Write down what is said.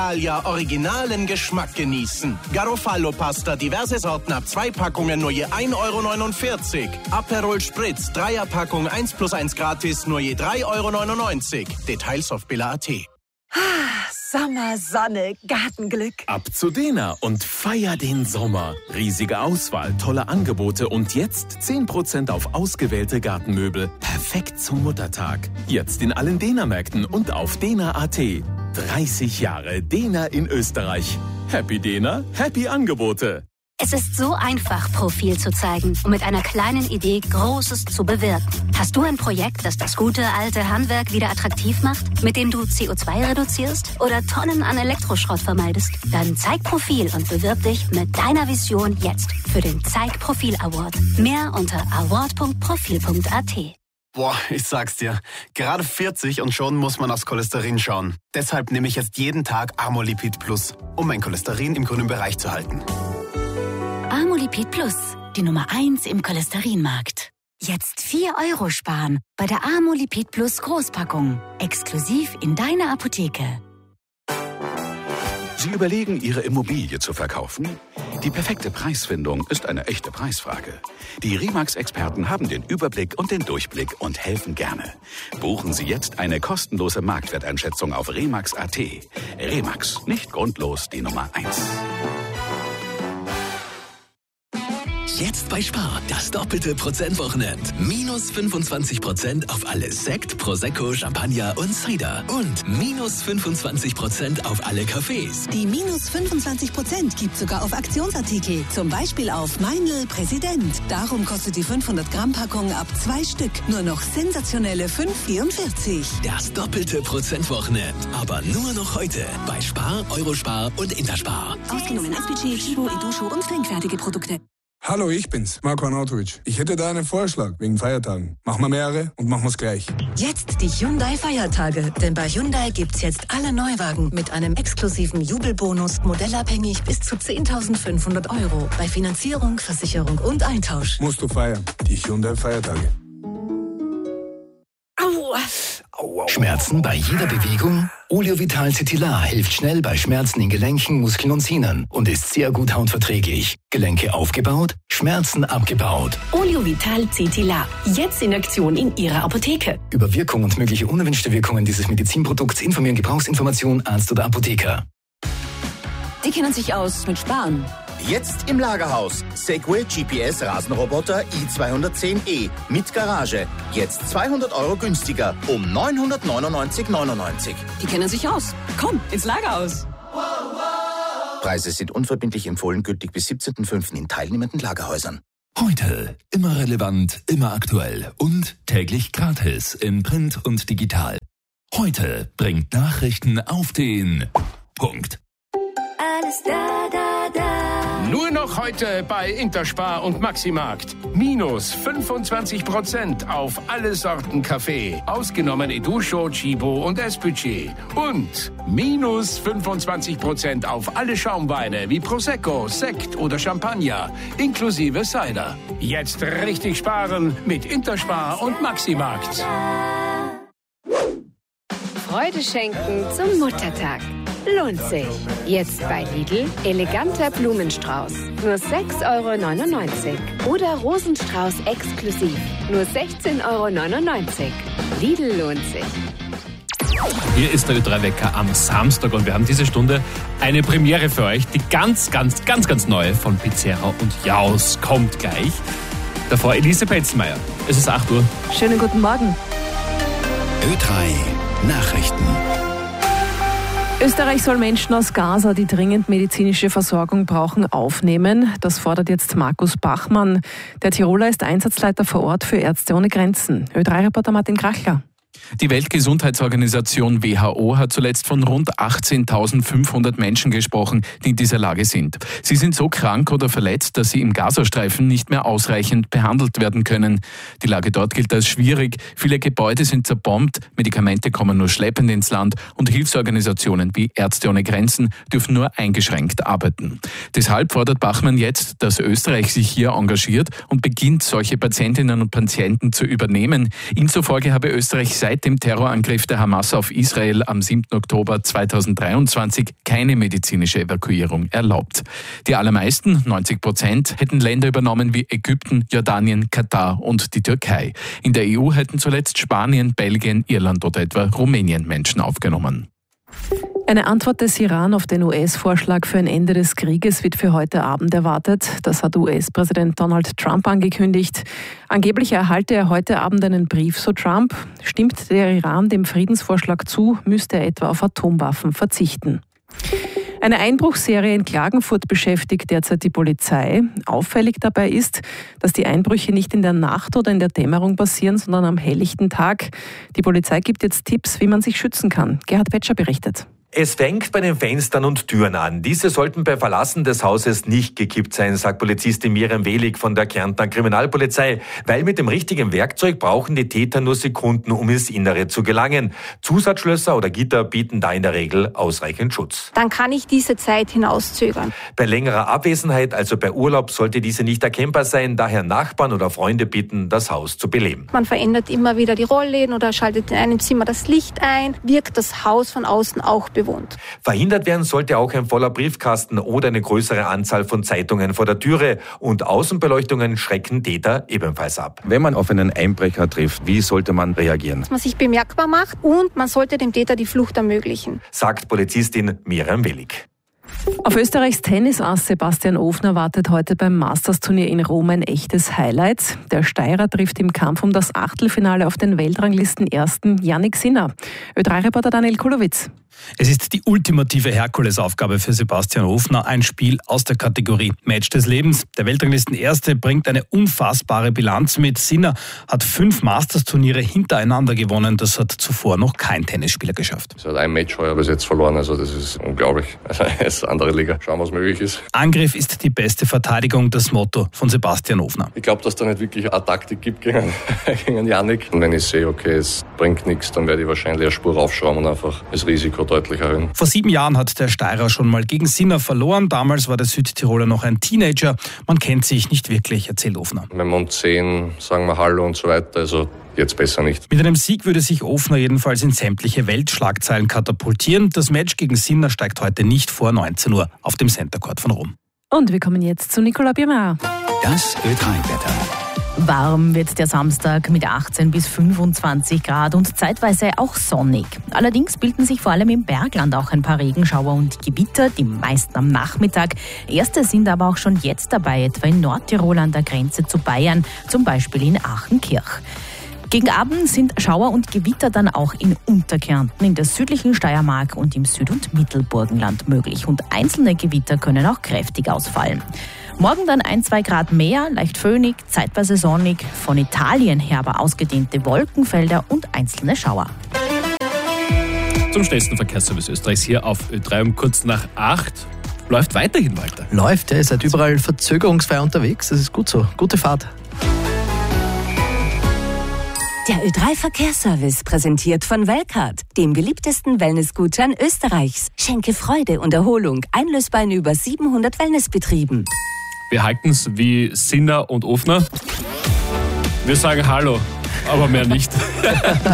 originalen Geschmack genießen. Garofalo Pasta, diverse Sorten ab 2 Packungen nur je 1,49 €. Aperol Spritz, 3er-Packung 1+1 gratis, nur je 3,99 €. Details auf billa.at. Sommer, Sonne, Gartenglück. Ab zu Dena und feier den Sommer. Riesige Auswahl, tolle Angebote und jetzt 10% auf ausgewählte Gartenmöbel. Perfekt zum Muttertag. Jetzt in allen Dena-Märkten und auf dena.at. 30 Jahre Dena in Österreich. Happy Dena, happy Angebote. Es ist so einfach, Profil zu zeigen und mit einer kleinen Idee Großes zu bewirken. Hast du ein Projekt, das das gute alte Handwerk wieder attraktiv macht, mit dem du CO2 reduzierst oder Tonnen an Elektroschrott vermeidest? Dann zeig Profil und bewirb dich mit deiner Vision jetzt für den Zeig Profil Award. Mehr unter award.profil.at. Boah, ich sag's dir, gerade 40 und schon muss man aufs Cholesterin schauen. Deshalb nehme ich jetzt jeden Tag Amolipid Plus, um mein Cholesterin im grünen Bereich zu halten. Amolipid Plus, die Nummer 1 im Cholesterinmarkt. Jetzt 4 € sparen bei der Amolipid Plus Großpackung. Exklusiv in deiner Apotheke. Sie überlegen, Ihre Immobilie zu verkaufen? Die perfekte Preisfindung ist eine echte Preisfrage. Die Remax-Experten haben den Überblick und den Durchblick und helfen gerne. Buchen Sie jetzt eine kostenlose Marktwerteinschätzung auf remax.at. Remax, nicht grundlos die Nummer 1. Jetzt bei Spar, das doppelte Prozentwochenende. Minus 25% auf alles Sekt, Prosecco, Champagner und Cider. Und minus 25% auf alle Cafés. Die minus 25% gibt sogar auf Aktionsartikel. Zum Beispiel auf Meinl Präsident. Darum kostet die 500-Gramm-Packung ab 2 Stück nur noch sensationelle 5,44. Das doppelte Prozentwochenende. Aber nur noch heute bei Spar, Eurospar und Interspar. Ausgenommen SPC, Chibo, Edusho und trinkfertige Produkte. Hallo, ich bin's, Marco Arnautovic. Ich hätte da einen Vorschlag wegen Feiertagen. Machen wir mehrere und machen wir's gleich. Jetzt die Hyundai-Feiertage. Denn bei Hyundai gibt's jetzt alle Neuwagen mit einem exklusiven Jubelbonus, modellabhängig bis zu 10.500 € bei Finanzierung, Versicherung und Eintausch. Musst du feiern. Die Hyundai-Feiertage. Schmerzen bei jeder Bewegung? Oleovital Cetilar hilft schnell bei Schmerzen in Gelenken, Muskeln und Sehnen und ist sehr gut hautverträglich. Gelenke aufgebaut, Schmerzen abgebaut. Oleovital Cetilar. Jetzt in Aktion in Ihrer Apotheke. Über Wirkung und mögliche unerwünschte Wirkungen dieses Medizinprodukts informieren Gebrauchsinformation, Arzt oder Apotheker. Die kennen sich aus mit Sparen. Jetzt im Lagerhaus. Segway GPS Rasenroboter i210e mit Garage. Jetzt 200 € günstiger um 999,99 €. Die kennen sich aus. Komm, ins Lagerhaus. Preise sind unverbindlich empfohlen, gültig bis 17.05. in teilnehmenden Lagerhäusern. Heute immer relevant, immer aktuell und täglich gratis in Print und digital. Heute bringt Nachrichten auf den Punkt. Alles da, da, da. Nur noch heute bei Interspar und Maximarkt. Minus 25% auf alle Sorten Kaffee. Ausgenommen Edusho, Chibo und S-Budget. Und minus 25% auf alle Schaumweine wie Prosecco, Sekt oder Champagner. Inklusive Cider. Jetzt richtig sparen mit Interspar und Maximarkt. Freude schenken zum Muttertag. Lohnt sich. Jetzt bei Lidl eleganter Blumenstrauß. Nur 6,99 € Oder Rosenstrauß exklusiv. Nur 16,99 €. Lidl lohnt sich. Hier ist der Ö3-Wecker am Samstag und wir haben diese Stunde eine Premiere für euch. Die ganz neue von Pizzerra und Jaus kommt gleich. Davor Elise Petzmeier. Es ist 8 Uhr. Schönen guten Morgen. Ö3 Nachrichten. Österreich soll Menschen aus Gaza, die dringend medizinische Versorgung brauchen, aufnehmen. Das fordert jetzt Markus Bachmann. Der Tiroler ist Einsatzleiter vor Ort für Ärzte ohne Grenzen. Ö3-Reporter Martin Krachler. Die Weltgesundheitsorganisation WHO hat zuletzt von rund 18.500 Menschen gesprochen, die in dieser Lage sind. Sie sind so krank oder verletzt, dass sie im Gazastreifen nicht mehr ausreichend behandelt werden können. Die Lage dort gilt als schwierig. Viele Gebäude sind zerbombt, Medikamente kommen nur schleppend ins Land und Hilfsorganisationen wie Ärzte ohne Grenzen dürfen nur eingeschränkt arbeiten. Deshalb fordert Bachmann jetzt, dass Österreich sich hier engagiert und beginnt, solche Patientinnen und Patienten zu übernehmen. Ihm zufolge habe Österreich seit seit dem Terrorangriff der Hamas auf Israel am 7. Oktober 2023 keine medizinische Evakuierung erlaubt. Die allermeisten, 90%, hätten Länder übernommen wie Ägypten, Jordanien, Katar und die Türkei. In der EU hätten zuletzt Spanien, Belgien, Irland oder etwa Rumänien Menschen aufgenommen. Eine Antwort des Iran auf den US-Vorschlag für ein Ende des Krieges wird für heute Abend erwartet. Das hat US-Präsident Donald Trump angekündigt. Angeblich erhalte er heute Abend einen Brief, so Trump. Stimmt der Iran dem Friedensvorschlag zu, müsste er etwa auf Atomwaffen verzichten. Eine Einbruchsserie in Klagenfurt beschäftigt derzeit die Polizei. Auffällig dabei ist, dass die Einbrüche nicht in der Nacht oder in der Dämmerung passieren, sondern am helllichten Tag. Die Polizei gibt jetzt Tipps, wie man sich schützen kann. Gerhard Petscher berichtet. Es fängt bei den Fenstern und Türen an. Diese sollten bei Verlassen des Hauses nicht gekippt sein, sagt Polizistin Miriam Welig von der Kärntner Kriminalpolizei. Weil mit dem richtigen Werkzeug brauchen die Täter nur Sekunden, um ins Innere zu gelangen. Zusatzschlösser oder Gitter bieten da in der Regel ausreichend Schutz. Dann kann ich diese Zeit hinauszögern. Bei längerer Abwesenheit, also bei Urlaub, sollte diese nicht erkennbar sein. Daher Nachbarn oder Freunde bitten, das Haus zu beleben. Man verändert immer wieder die Rollläden oder schaltet in einem Zimmer das Licht ein, wirkt das Haus von außen auch bewohnt. Verhindert werden sollte auch ein voller Briefkasten oder eine größere Anzahl von Zeitungen vor der Türe. Und Außenbeleuchtungen schrecken Täter ebenfalls ab. Wenn man auf einen Einbrecher trifft, wie sollte man reagieren? Dass man sich bemerkbar macht und man sollte dem Täter die Flucht ermöglichen, sagt Polizistin Miriam Welig. Auf Österreichs Tennisass Sebastian Ofner wartet heute beim Masters-Turnier in Rom ein echtes Highlight. Der Steirer trifft im Kampf um das Achtelfinale auf den Weltranglisten-Ersten Jannik Sinner. Ö3-Reporter Daniel Kulowitz. Es ist die ultimative Herkulesaufgabe für Sebastian Ofner, ein Spiel aus der Kategorie Match des Lebens. Der Weltranglisten-Erste bringt eine unfassbare Bilanz mit. Sinner hat 5 Masters-Turniere hintereinander gewonnen. Das hat zuvor noch kein Tennisspieler geschafft. Es hat ein Match heuer bis jetzt verloren, also das ist unglaublich. Also es ist eine andere Liga. Schauen, was möglich ist. Angriff ist die beste Verteidigung, das Motto von Sebastian Ofner. Ich glaube, dass da nicht wirklich eine Taktik gibt gegen Jannik. Und wenn ich sehe, okay, es bringt nichts, dann werde ich wahrscheinlich eine Spur raufschrauben und einfach das Risiko deutlich erhöhen. Vor 7 Jahren hat der Steirer schon mal gegen Sinner verloren. Damals war der Südtiroler noch ein Teenager. Man kennt sich nicht wirklich, erzählt Ofner. Wenn wir um 10 sagen wir Hallo und so weiter, also jetzt besser nicht. Mit einem Sieg würde sich Ofner jedenfalls in sämtliche Weltschlagzeilen katapultieren. Das Match gegen Sinner steigt heute nicht vor 19 Uhr auf dem Center Court von Rom. Und wir kommen jetzt zu Nicola Biermeier. Das Ö3-Wetter. Warm wird der Samstag mit 18 bis 25 Grad und zeitweise auch sonnig. Allerdings bilden sich vor allem im Bergland auch ein paar Regenschauer und Gewitter, die meisten am Nachmittag. Erste sind aber auch schon jetzt dabei, etwa in Nordtirol an der Grenze zu Bayern, zum Beispiel in Aachenkirch. Gegen Abend sind Schauer und Gewitter dann auch in Unterkärnten, in der südlichen Steiermark und im Süd- und Mittelburgenland möglich. Und einzelne Gewitter können auch kräftig ausfallen. Morgen dann 1-2 Grad mehr, leicht föhnig, zeitweise sonnig, von Italien her aber ausgedehnte Wolkenfelder und einzelne Schauer. Zum schnellsten Verkehrsservice Österreichs hier auf Ö3 um kurz nach 8. Läuft weiterhin, Walter. Läuft, ja, ihr seid überall verzögerungsfrei unterwegs, das ist gut so. Gute Fahrt. Der Ö3-Verkehrsservice präsentiert von Welcard, dem beliebtesten Wellnessgutschein Österreichs. Schenke Freude und Erholung, einlösbar in über 700 Wellnessbetrieben. Wir halten es wie Sinner und Ofner. Wir sagen Hallo, aber mehr nicht.